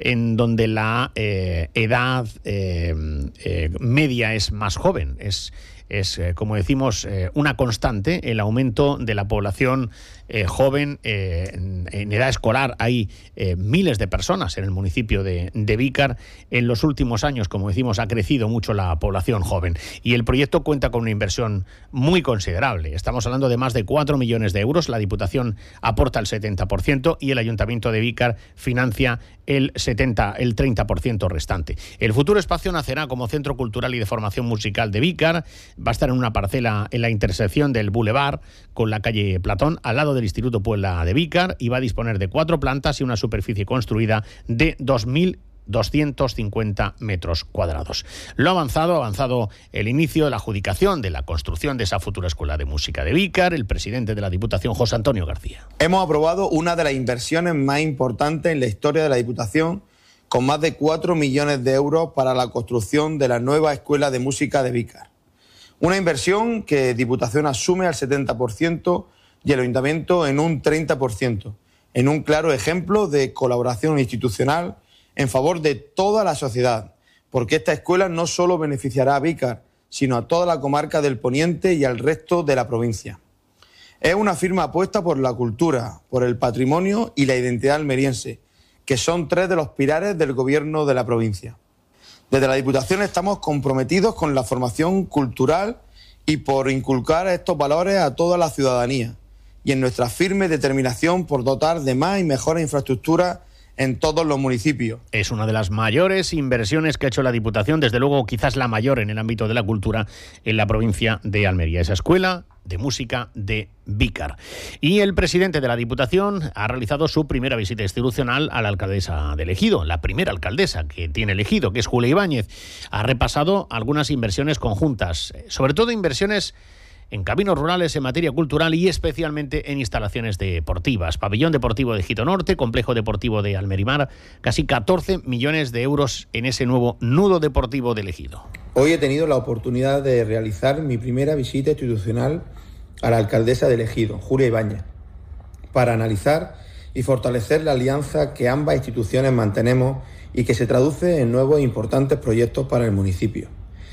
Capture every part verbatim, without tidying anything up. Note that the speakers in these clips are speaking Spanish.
en donde la eh, edad eh, eh, media es más joven. Es, es eh, como decimos, eh, una constante el aumento de la población eh, joven eh, en, en edad escolar. Hay eh, miles de personas en el municipio de, de Vícar. En los últimos años, como decimos, ha crecido mucho la población joven y el proyecto cuenta con una inversión muy considerable. Estamos hablando de más de cuatro millones de euros. La Diputación aporta el setenta por ciento y el Ayuntamiento de Vícar financia el setenta, el treinta por ciento restante. El futuro espacio nacerá como Centro Cultural y de Formación Musical de Vícar. Va a estar en una parcela en la intersección del Boulevard con la calle Platón, al lado del Instituto Puebla de Vícar, y va a disponer de cuatro plantas y una superficie construida de dos mil doscientos cincuenta metros cuadrados. Lo ha avanzado, ha avanzado el inicio de la adjudicación de la construcción de esa futura Escuela de Música de Vícar, el presidente de la Diputación, José Antonio García. Hemos aprobado una de las inversiones más importantes en la historia de la Diputación, con más de cuatro millones de euros para la construcción de la nueva Escuela de Música de Vícar. Una inversión que Diputación asume al setenta por ciento y el Ayuntamiento en un treinta por ciento, en un claro ejemplo de colaboración institucional en favor de toda la sociedad, porque esta escuela no solo beneficiará a Vícar, sino a toda la comarca del Poniente y al resto de la provincia. Es una firme apuesta por la cultura, por el patrimonio y la identidad almeriense, que son tres de los pilares del gobierno de la provincia. Desde la Diputación estamos comprometidos con la formación cultural y por inculcar estos valores a toda la ciudadanía, y en nuestra firme determinación por dotar de más y mejores infraestructuras en todos los municipios. Es una de las mayores inversiones que ha hecho la Diputación, desde luego quizás la mayor en el ámbito de la cultura en la provincia de Almería, esa Escuela de Música de Vícar. Y el presidente de la Diputación ha realizado su primera visita institucional a la alcaldesa de Ejido, la primera alcaldesa que tiene Ejido, que es Julia Ibáñez. Ha repasado algunas inversiones conjuntas, sobre todo inversiones en caminos rurales, en materia cultural y especialmente en instalaciones deportivas. Pabellón deportivo de Ejido Norte, complejo deportivo de Almerimar, casi catorce millones de euros en ese nuevo nudo deportivo de Ejido. Hoy he tenido la oportunidad de realizar mi primera visita institucional a la alcaldesa de Ejido, Julia Ibáñez, para analizar y fortalecer la alianza que ambas instituciones mantenemos y que se traduce en nuevos e importantes proyectos para el municipio.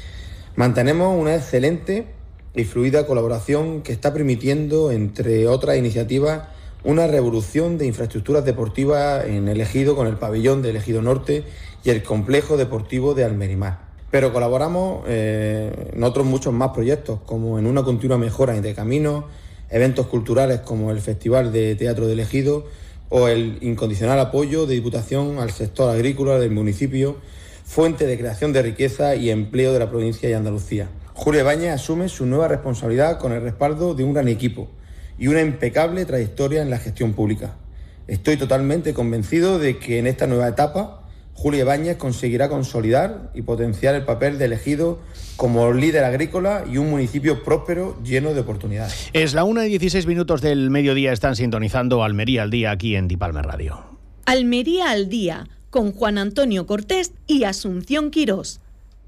Mantenemos una excelente y fluida colaboración que está permitiendo, entre otras iniciativas, una revolución de infraestructuras deportivas en el Ejido con el pabellón del Ejido Norte y el complejo deportivo de Almerimar. Pero colaboramos eh, en otros muchos más proyectos, como en una continua mejora de caminos, eventos culturales como el Festival de Teatro del Ejido o el incondicional apoyo de Diputación al sector agrícola del municipio, fuente de creación de riqueza y empleo de la provincia y Andalucía. Julia Ibáñez asume su nueva responsabilidad con el respaldo de un gran equipo y una impecable trayectoria en la gestión pública. Estoy totalmente convencido de que en esta nueva etapa Julia Ibáñez conseguirá consolidar y potenciar el papel del Ejido como líder agrícola y un municipio próspero lleno de oportunidades. Es la una y dieciséis minutos del mediodía, están sintonizando Almería al Día aquí en Dipalme Radio. Almería al Día, con Juan Antonio Cortés y Asunción Quirós.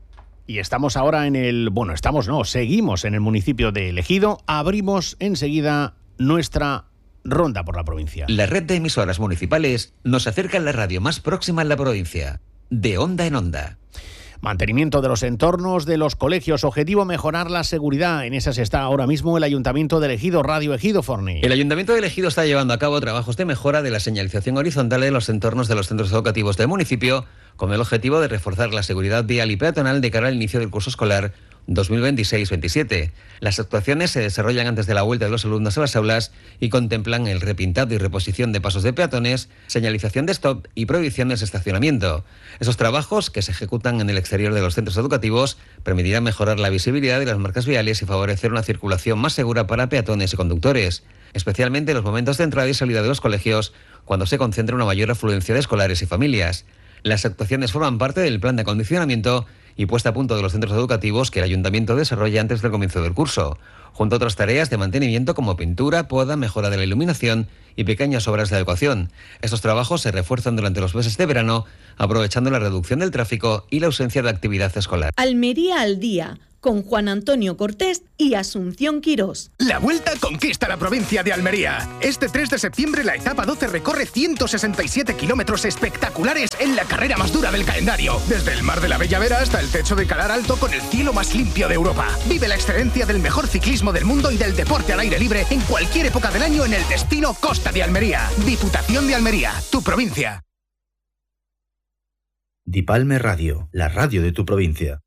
Y estamos ahora en el... Bueno, estamos no, seguimos en el municipio de Ejido. Abrimos enseguida nuestra ronda por la provincia. La red de emisoras municipales nos acerca a la radio más próxima en la provincia. De onda en onda. Mantenimiento de los entornos de los colegios. Objetivo, mejorar la seguridad. En esas está ahora mismo el Ayuntamiento de Ejido. Radio Ejido, Forni. El Ayuntamiento de Ejido está llevando a cabo trabajos de mejora de la señalización horizontal en los entornos de los centros educativos del municipio, con el objetivo de reforzar la seguridad vial y peatonal de cara al inicio del curso escolar dos mil veintiséis veintisiete. Las actuaciones se desarrollan antes de la vuelta de los alumnos a las aulas y contemplan el repintado y reposición de pasos de peatones, señalización de stop y prohibición de estacionamiento. Esos trabajos, que se ejecutan en el exterior de los centros educativos, permitirán mejorar la visibilidad de las marcas viales y favorecer una circulación más segura para peatones y conductores, especialmente en los momentos de entrada y salida de los colegios, cuando se concentra una mayor afluencia de escolares y familias. Las actuaciones forman parte del plan de acondicionamiento y puesta a punto de los centros educativos que el Ayuntamiento desarrolla antes del comienzo del curso, junto a otras tareas de mantenimiento como pintura, poda, mejora de la iluminación y pequeñas obras de adecuación. Estos trabajos se refuerzan durante los meses de verano, aprovechando la reducción del tráfico y la ausencia de actividad escolar. Almería al Día, con Juan Antonio Cortés y Asunción Quirós. La Vuelta conquista la provincia de Almería. Este tres de septiembre la etapa doce recorre ciento sesenta y siete kilómetros espectaculares en la carrera más dura del calendario. Desde el Mar de la Bella Vera hasta el techo de Calar Alto con el cielo más limpio de Europa. Vive la excelencia del mejor ciclismo del mundo y del deporte al aire libre en cualquier época del año en el destino Costa de Almería. Diputación de Almería, tu provincia. Dipalme Radio, la radio de tu provincia.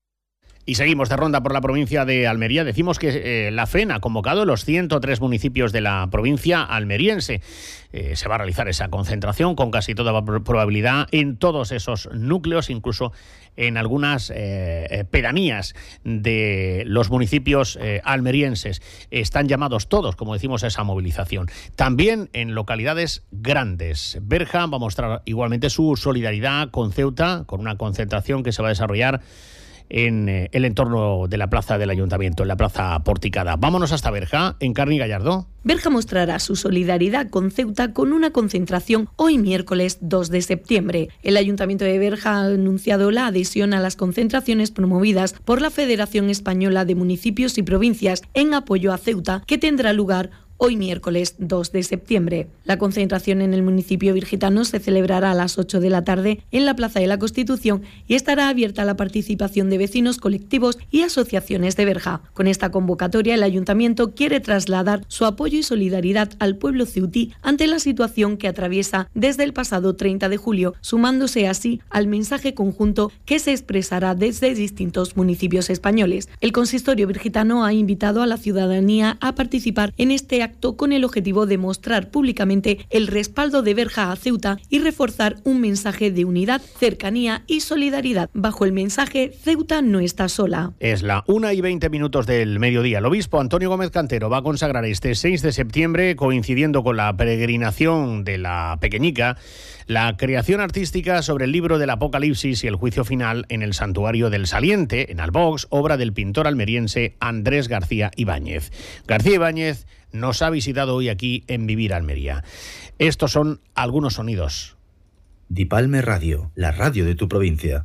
Y seguimos de ronda por la provincia de Almería. Decimos que eh, la F E N ha convocado los ciento tres municipios de la provincia almeriense. Eh, se va a realizar esa concentración con casi toda probabilidad en todos esos núcleos, incluso en algunas eh, pedanías de los municipios eh, almerienses. Están llamados todos, como decimos, a esa movilización. También en localidades grandes. Berja va a mostrar igualmente su solidaridad con Ceuta, con una concentración que se va a desarrollar en eh, el entorno de la plaza del Ayuntamiento, en la plaza porticada. Vámonos hasta Berja, en Carni Gallardo. Berja mostrará su solidaridad con Ceuta con una concentración hoy miércoles dos de septiembre. El Ayuntamiento de Berja ha anunciado la adhesión a las concentraciones promovidas por la Federación Española de Municipios y Provincias en apoyo a Ceuta, que tendrá lugar hoy miércoles dos de septiembre. La concentración en el municipio virgitano se celebrará a las ocho de la tarde en la Plaza de la Constitución y estará abierta a la participación de vecinos, colectivos y asociaciones de Berja. Con esta convocatoria, el Ayuntamiento quiere trasladar su apoyo y solidaridad al pueblo ceutí ante la situación que atraviesa desde el pasado treinta de julio, sumándose así al mensaje conjunto que se expresará desde distintos municipios españoles. El consistorio virgitano ha invitado a la ciudadanía a participar en este acto con el objetivo de mostrar públicamente el respaldo de Berja a Ceuta y reforzar un mensaje de unidad, cercanía y solidaridad bajo el mensaje Ceuta no está sola. Es la una y veinte minutos del mediodía. El obispo Antonio Gómez Cantero va a consagrar este seis de septiembre, coincidiendo con la peregrinación de la Pequeñica, la creación artística sobre el libro del Apocalipsis y el juicio final en el Santuario del Saliente, en Albox, obra del pintor almeriense Andrés García Ibáñez. García Ibáñez nos ha visitado hoy aquí en Vivir Almería. Estos son algunos sonidos. Dipalme Radio, la radio de tu provincia.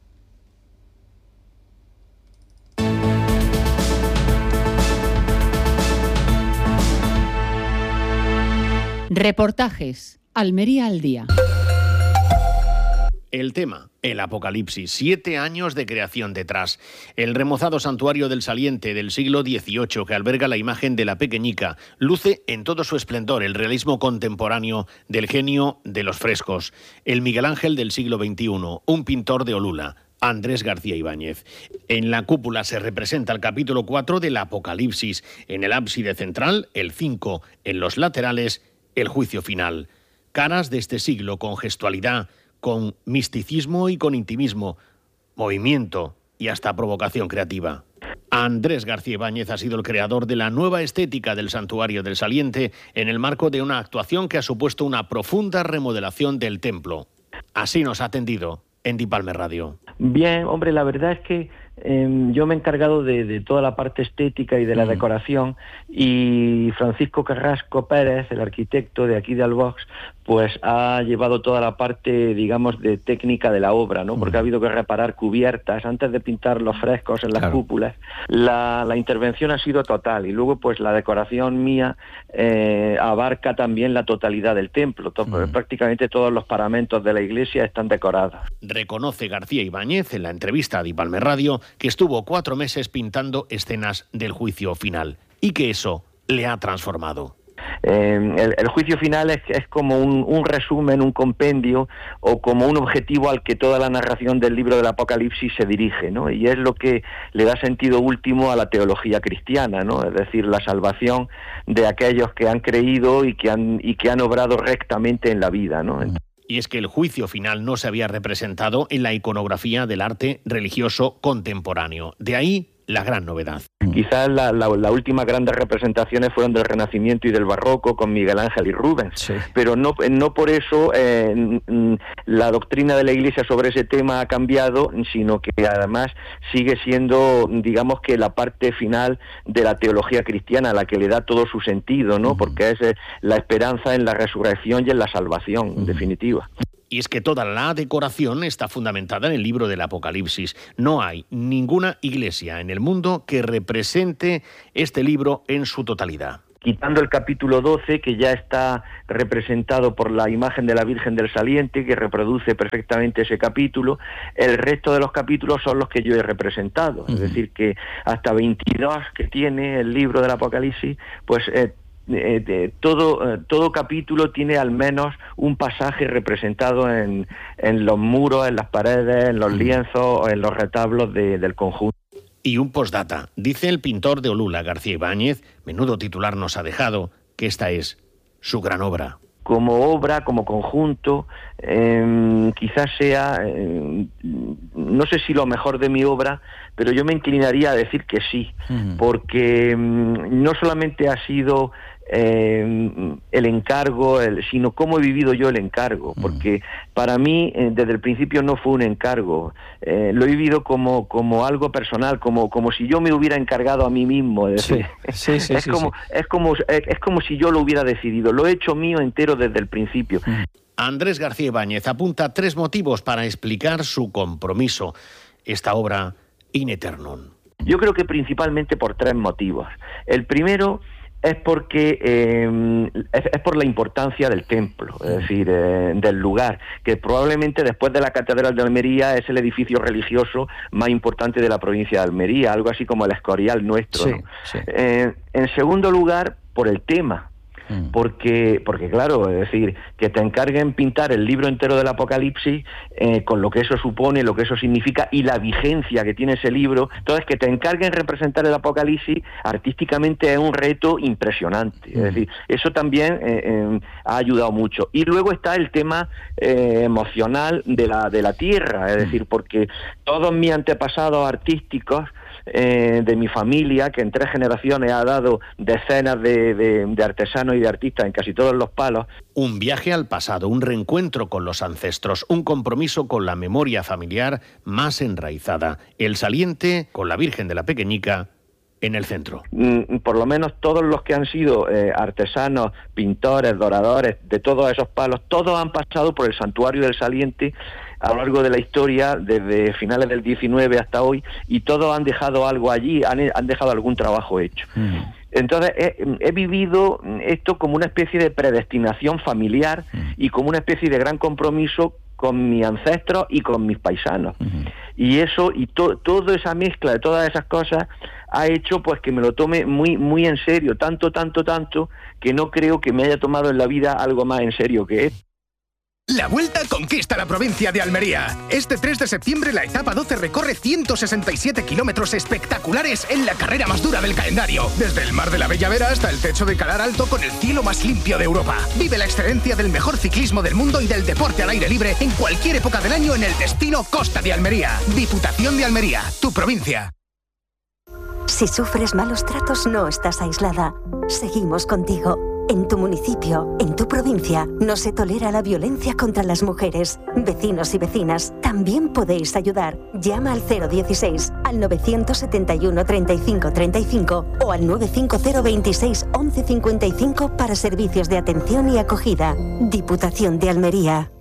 Reportajes. Almería al día. El tema, el Apocalipsis, siete años de creación detrás. El remozado santuario del Saliente del siglo dieciocho, que alberga la imagen de la Pequeñica, luce en todo su esplendor el realismo contemporáneo del genio de los frescos. El Miguel Ángel del siglo veintiuno, un pintor de Olula, Andrés García Ibáñez. En la cúpula se representa el capítulo cuatro del Apocalipsis. En el ábside central, el cinco. En los laterales, el juicio final. Caras de este siglo con gestualidad, con misticismo y con intimismo, movimiento y hasta provocación creativa. Andrés García Ibáñez ha sido el creador de la nueva estética del Santuario del Saliente en el marco de una actuación que ha supuesto una profunda remodelación del templo. Así nos ha atendido en Dipalme Radio. Bien, hombre, la verdad es que eh, yo me he encargado de, de toda la parte estética y de la mm. decoración, y Francisco Carrasco Pérez, el arquitecto de aquí de Albox, pues ha llevado toda la parte, digamos, de técnica de la obra, ¿no? Porque mm. ha habido que reparar cubiertas antes de pintar los frescos en las claro. cúpulas. La, la intervención ha sido total, y luego pues la decoración mía eh, abarca también la totalidad del templo. To- mm. Prácticamente todos los paramentos de la iglesia están decorados. Reconoce García Ibáñez en la entrevista a Dipalme Radio que estuvo cuatro meses pintando escenas del juicio final y que eso le ha transformado. Eh, el, el juicio final es, es como un, un resumen, un compendio, o como un objetivo al que toda la narración del libro del Apocalipsis se dirige, ¿no? Y es lo que le da sentido último a la teología cristiana, ¿no? Es decir, la salvación de aquellos que han creído y que han, y que han obrado rectamente en la vida, ¿no? Y es que el juicio final no se había representado en la iconografía del arte religioso contemporáneo. De ahí la gran novedad. Quizás la, la, la últimas grandes representaciones fueron del Renacimiento y del Barroco con Miguel Ángel y Rubens, sí. pero no, no por eso eh, la doctrina de la Iglesia sobre ese tema ha cambiado, sino que además sigue siendo, digamos, que la parte final de la teología cristiana, la que le da todo su sentido, ¿no? Uh-huh. Porque es eh, la esperanza en la resurrección y en la salvación, uh-huh. en definitiva. Y es que toda la decoración está fundamentada en el libro del Apocalipsis. No hay ninguna iglesia en el mundo que represente este libro en su totalidad. Quitando el capítulo doce, que ya está representado por la imagen de la Virgen del Saliente, que reproduce perfectamente ese capítulo, el resto de los capítulos son los que yo he representado. Uh-huh. Es decir, que hasta veintidós que tiene el libro del Apocalipsis, pues eh, eh, de, todo, eh, todo capítulo tiene al menos un pasaje representado en, en los muros, en las paredes, en los lienzos o en los retablos de, del conjunto. Y un postdata. Dice el pintor de Olula, García Ibáñez, menudo titular nos ha dejado, que esta es su gran obra. Como obra, como conjunto, eh, quizás sea, eh, no sé si lo mejor de mi obra, pero yo me inclinaría a decir que sí, uh-huh. porque eh, no solamente ha sido eh, el encargo, el, sino cómo he vivido yo el encargo, porque para mí eh, desde el principio no fue un encargo, eh, lo he vivido como como algo personal, como como si yo me hubiera encargado a mí mismo, es decir, sí, sí, sí, es sí, como sí. es como es, es como si yo lo hubiera decidido, lo he hecho mío entero desde el principio. Andrés García Ibáñez apunta tres motivos para explicar su compromiso, esta obra in eternum. Yo creo que principalmente por tres motivos. El primero es porque eh, es, es por la importancia del templo, es decir, eh, del lugar, que probablemente después de la Catedral de Almería es el edificio religioso más importante de la provincia de Almería, algo así como el Escorial nuestro, sí, ¿no? sí. Eh, en segundo lugar, por el tema. Porque, porque claro, es decir, que te encarguen pintar el libro entero del Apocalipsis, eh, con lo que eso supone, lo que eso significa y la vigencia que tiene ese libro, entonces que te encarguen representar el Apocalipsis artísticamente es un reto impresionante. Es decir, eso también eh, eh, ha ayudado mucho. Y luego está el tema eh, emocional de la, de la tierra, es decir, porque todos mis antepasados artísticos, Eh, de mi familia, que en tres generaciones ha dado decenas de, de, de artesanos y de artistas en casi todos los palos. Un viaje al pasado, un reencuentro con los ancestros, un compromiso con la memoria familiar más enraizada. El Saliente con la Virgen de la Pequeñica en el centro. Por lo menos todos los que han sido eh, artesanos, pintores, doradores, de todos esos palos, todos han pasado por el santuario del Saliente a lo largo de la historia, desde finales del diecinueve hasta hoy, y todos han dejado algo allí, han, han dejado algún trabajo hecho. Mm. Entonces he, he vivido esto como una especie de predestinación familiar mm. y como una especie de gran compromiso con mis ancestros y con mis paisanos. Mm. Y eso, y to, toda esa mezcla de todas esas cosas ha hecho pues que me lo tome muy muy en serio, tanto, tanto, tanto, que no creo que me haya tomado en la vida algo más en serio que esto. La Vuelta conquista la provincia de Almería. Este tres de septiembre la etapa doce recorre ciento sesenta y siete kilómetros espectaculares en la carrera más dura del calendario. Desde el mar de la Bella Vera hasta el techo de Calar Alto con el cielo más limpio de Europa. Vive la excelencia del mejor ciclismo del mundo y del deporte al aire libre en cualquier época del año en el destino Costa de Almería. Diputación de Almería, tu provincia. Si sufres malos tratos, no estás aislada. Seguimos contigo. En tu municipio, en tu provincia, no se tolera la violencia contra las mujeres. Vecinos y vecinas, también podéis ayudar. Llama al cero dieciséis, al novecientos setenta y uno treinta y cinco treinta y cinco o al nueve cinco cero veintiséis once cincuenta y cinco para servicios de atención y acogida. Diputación de Almería.